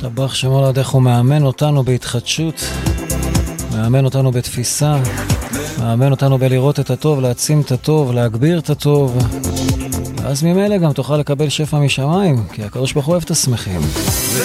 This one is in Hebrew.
השתבח שמו לעד, איך הוא מאמן אותנו בהתחדשות, מאמן אותנו בתפיסה, מאמן אותנו בלראות את הטוב, להעצים את הטוב, להגביר את הטוב, ואז ממילא גם תוכל לקבל שפע משמיים, כי הקדוש ברוך הוא אוהב את השמחים.